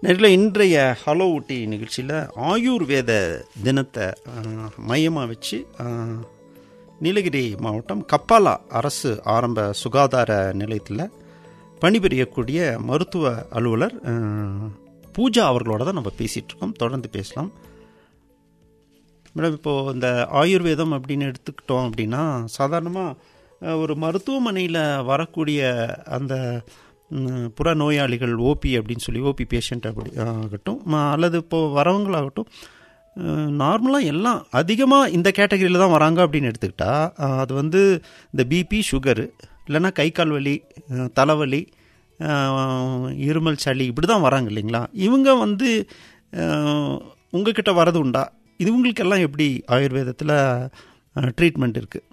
நேரில் இன்றைய ஹலோ ஊட்டி நிகழ்ச்சியில் ஆயுர்வேத தினத்தை மையமாக வச்சு நீலகிரி மாவட்டம் கப்பாலா அரசு ஆரம்ப சுகாதார நிலையத்தில் பணிபுரியக்கூடிய மருத்துவ அலுவலர் பூஜா அவர்களோட தான் நம்ம பேசிகிட்ருக்கோம். தொடர்ந்து பேசலாம் மேடம். இப்போது இந்த ஆயுர்வேதம் அப்படின்னு எடுத்துக்கிட்டோம் அப்படின்னா சாதாரணமாக ஒரு மருத்துவமனையில் வரக்கூடிய அந்த புற நோயாளிகள் ஓபி அப்படின்னு சொல்லி ஓபி பேஷண்ட் அப்படி ஆகட்டும் அல்லது இப்போது வரவங்களாகட்டும் நார்மலாக எல்லாம் அதிகமாக இந்த கேட்டகரியில் தான் வராங்க அப்படின்னு எடுத்துக்கிட்டால் அது வந்து இந்த பிபி சுகரு இல்லைன்னா கை கால் வலி தலைவலி இருமல் சளி இப்படி தான் வராங்க இல்லைங்களா? இவங்க வந்து உங்ககிட்ட வரது உண்டா? இவங்களுக்கெல்லாம் எப்படி ஆயுர்வேதத்தில் ட்ரீட்மெண்ட் இருக்குது?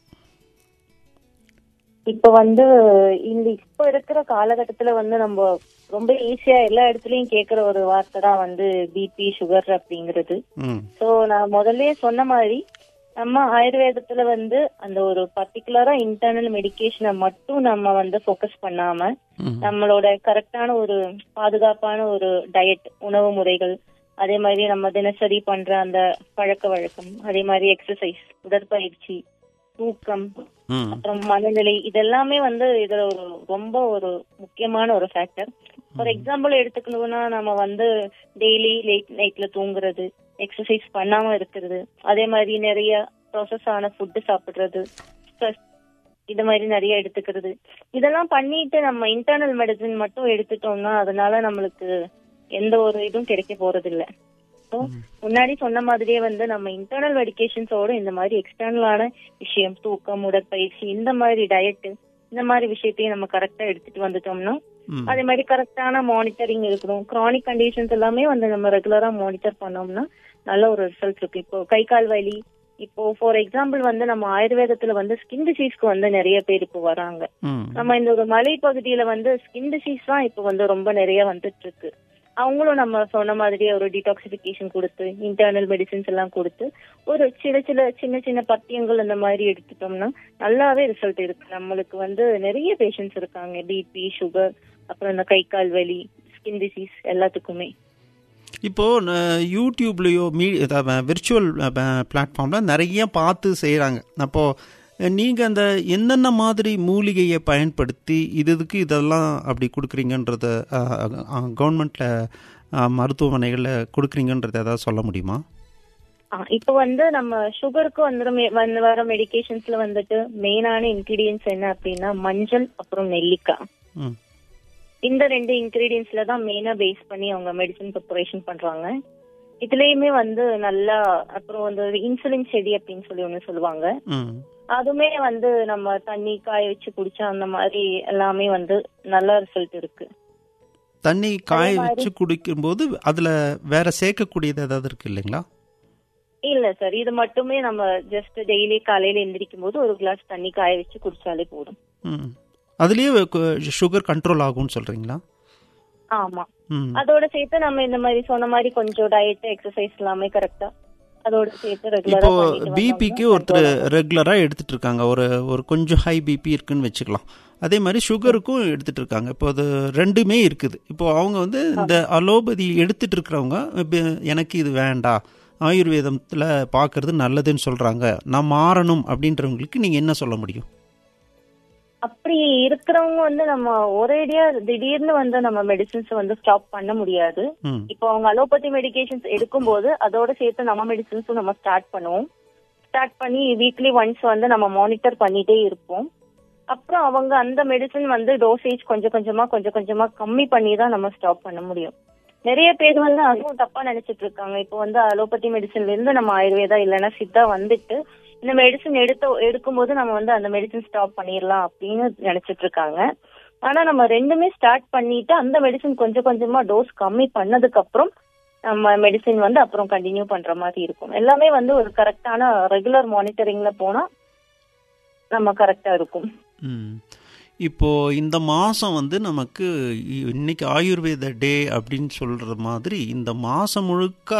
இப்ப இருக்கிற காலகட்டத்துல நம்ம ரொம்ப ஈஸியா எல்லா இடத்துலயும் கேக்குற ஒரு வார்த்தை தான் பிபி சுகர் அப்படிங்கிறது. சோ நான் முதல்லயே சொன்ன மாதிரி நம்ம ஆயுர்வேதத்துல அந்த ஒரு பர்டிகுலரா இன்டர்னல் மெடிகேஷனை மட்டும் நம்ம ஃபோக்கஸ் பண்ணாம நம்மளோட கரெக்டான ஒரு பாதுகாப்பான ஒரு டயட் உணவு முறைகள், அதே மாதிரி நம்ம தினசரி பண்ற அந்த பழக்க வழக்கம், அதே மாதிரி எக்ஸசைஸ் உடற்பயிற்சி, தூக்கம், அப்புறம் மனநிலை, இதெல்லாமே இதுல ஒரு ரொம்ப ஒரு முக்கியமான ஒரு ஃபேக்டர். ஃபார் எக்ஸாம்பிள் எடுத்துக்கணும்னா நம்ம டெய்லி லேட் நைட்ல தூங்குறது, எக்ஸசைஸ் பண்ணாம இருக்கிறது, அதே மாதிரி நிறைய ப்ராசஸ் ஆன ஃபுட்டு சாப்பிடுறது, ஸ்ட்ரெஸ் இது மாதிரி நிறைய எடுத்துக்கிறது, இதெல்லாம் பண்ணிட்டு நம்ம இன்டர்னல் மெடிசின் மட்டும் எடுத்துட்டோம்னா அதனால நம்மளுக்கு எந்த ஒரு இதுவும் கிடைக்க போறது இல்லை. முன்னாடி சொன்ன மாதிரியே நம்ம இன்டர்னல் மெடிகேஷன்ஸோட இந்த மாதிரி எக்ஸ்டர்னலான விஷயம், தூக்கம், உடற்பயிற்சி, இந்த மாதிரி டயட், இந்த மாதிரி விஷயத்தையும் நம்ம கரெக்டா எடுத்துட்டு வந்துட்டோம்னா, அதே மாதிரி கரெக்டான மானிட்டரிங் இருக்கணும். கிரானிக் கண்டிஷன்ஸ் எல்லாமே நம்ம ரெகுலரா மானிட்டர் பண்ணோம்னா நல்ல ஒரு ரிசல்ட் இருக்கு. இப்போ கை கால் வலி, இப்போ ஃபார் எக்ஸாம்பிள் நம்ம ஆயுர்வேதத்துல ஸ்கின் டிசீஸ்க்கு நிறைய பேர் இப்போ வராங்க. நம்ம இந்த ஒரு மலை பகுதியில ஸ்கின் டிசீஸ் தான் இப்போ ரொம்ப நிறைய வந்துட்டு இருக்கு. அவங்களும் நம்ம சொன்ன மாதிரியே ஒரு டீடாக்சிபிகேஷன் கொடுத்து, இன்டர்னல் மெடிசின்ஸ் எல்லாம் கொடுத்து, ஒரு சின்ன சின்ன பத்தியங்கள் அந்த மாதிரி எடுத்துட்டோம்னா நல்லாவே ரிசல்ட் இருக்கு. நம்மளுக்கு நிறைய பேஷண்ட்ஸ் இருக்காங்க, பிபி சுகர், அப்புறம் இந்த கை கால் வலி, ஸ்கின் டிசீஸ் எல்லாத்துக்குமே. இப்போது யூடியூப்லேயோ விர்ச்சுவல் பிளாட்ஃபார்மில் நிறைய பார்த்து செய்கிறாங்க. அப்போது நீங்கள் அந்த என்னென்ன மாதிரி மூலிகையை பயன்படுத்தி இதுக்கு இதெல்லாம் அப்படி கொடுக்குறீங்கன்றத கவர்மெண்ட்டில் மருத்துவமனைகளில் கொடுக்குறீங்கன்றத ஏதாவது சொல்ல முடியுமா? இப்போ நம்ம சுகருக்கு வர மெடிகேஷன்ஸ்ல மெயினான இன்கிரீடியன்ஸ் என்ன அப்படின்னா மஞ்சள், அப்புறம் நெல்லிக்காய். இந்த 2 இன்கிரீடியன்ஸ்ல தான் மெயினா பேஸ் பண்ணி அவங்க மெடிசன் ப்ரிப்பரேஷன் பண்றாங்க. இதுலயுமே நல்லா அப்புறம் இன்சுலின் செடி அப்படின்னு சொல்லி ஒண்ணு சொல்லுவாங்க. அதுமே நம்ம தண்ணி காய வச்சு குடிச்சா அந்த மாதிரி எல்லாமே நல்ல ரிசல்ட் இருக்கு. தண்ணி காய வச்சு குடிக்கும் போது அதுல வேற சேர்க்கக்கூடியது ஏதாவது இருக்கு இல்லைங்களா? இல்ல சார், இது மட்டுமே நம்ம ஜஸ்ட் டெய்லி காலையில எந்திரிக்கும் போது ஒரு கிளாஸ் தண்ணி காய வச்சு குடிச்சாலே போதும். அதுலயே சுகர் கண்ட்ரோல் ஆகும்னு சொல்றீங்களா? ஆமா, அதோட சேர்த்து நம்ம இந்த மாதிரி சொன்ன மாதிரி கொஞ்சம் டயட், எக்ஸசைஸ் எல்லாமே கரெக்டா அதோட சேர்த்து ரெகுலரா. இப்போ பிபிக்கு ஒருத்தர் ரெகுலரா எடுத்துட்டு இருக்காங்க, ஒரு கொஞ்சம் ஹை பிபி இருக்குன்னு வச்சுக்கலாம். அதே மாதிரி சுகருக்கும் எடுத்துட்டு இருக்காங்க. இப்போ அது ரெண்டுமே இருக்குது. இப்போ அவங்க இந்த அலோபதி எடுத்துட்டு இருக்கிறவங்க எனக்கு இது வேண்டாம், ஆயுர்வேதத்துல பாக்குறது நல்லதுன்னு சொல்றாங்க, நான் மாறணும் அப்படின்றவங்களுக்கு நீங்க என்ன சொல்ல முடியும்? அப்படி இருக்கிறவங்க நம்ம ஒரேடியா திடீர்னு நம்ம மெடிசின்ஸ் ஸ்டாப் பண்ண முடியாது. இப்போ அவங்க அலோபதி மெடிகேஷன்ஸ் எடுக்கும் போது அதோட சேர்த்து நம்ம மெடிசின்ஸும் நம்ம ஸ்டார்ட் பண்ணுவோம். ஸ்டார்ட் பண்ணி வீக்லி ஒன்ஸ் நம்ம மானிட்டர் பண்ணிட்டே இருப்போம். அப்புறம் அவங்க அந்த மெடிசின் டோசேஜ் கொஞ்சம் கொஞ்சமா கம்மி பண்ணி தான் நம்ம ஸ்டாப் பண்ண முடியும். நிறைய பேர் அதுவும் தப்பா நினைச்சிட்டு இருக்காங்க. இப்போ அலோபதி மெடிசின்ல இருந்து நம்ம ஆயுர்வேதா இல்லைன்னா சித்தா இந்த மெடிசின் எடுக்கும்போது நம்ம அந்த மெடிசின் ஸ்டாப் பண்ணிடலாம் அப்படின்னு நினைச்சிட்டு இருக்காங்க. ஆனா நம்ம ரெண்டுமே ஸ்டார்ட் பண்ணிட்டு அந்த மெடிசின் கொஞ்சம் கொஞ்சமா டோஸ் கம்மி பண்ணதுக்கு அப்புறம் நம்ம மெடிசின் அப்புறம் கண்டினியூ பண்ற மாதிரி இருக்கும். எல்லாமே ஒரு கரெக்டான ரெகுலர் மானிட்டரிங்ல போனா நம்ம கரெக்டா இருக்கும். இப்போ இந்த மாசம் நமக்கு இன்னைக்கு ஆயுர்வேத டே அப்படின்னு சொல்ற மாதிரி இந்த மாசம் முழுக்க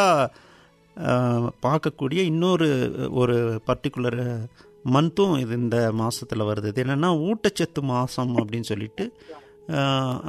பார்க்கக்கூடிய ஒரு பர்டிகுலர் மந்த்தும் இது இந்த மாதத்தில் வருது. இது என்னென்னா ஊட்டச்சத்து மாதம் அப்படின்னு சொல்லிட்டு